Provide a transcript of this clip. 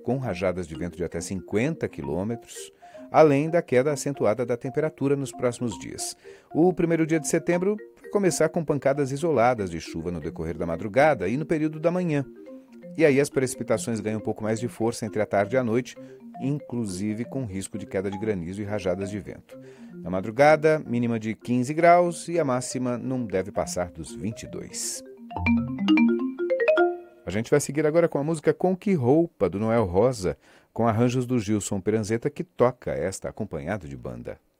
com rajadas de vento de até 50 quilômetros, além da queda acentuada da temperatura nos próximos dias. O primeiro dia de setembro vai começar com pancadas isoladas de chuva no decorrer da madrugada e no período da manhã. E aí as precipitações ganham um pouco mais de força entre a tarde e a noite, inclusive com risco de queda de granizo e rajadas de vento. Na madrugada, mínima de 15 graus e a máxima não deve passar dos 22. A gente vai seguir agora com a música Com Que Roupa, do Noel Rosa, com arranjos do Gilson Peranzeta, que toca esta acompanhado de banda.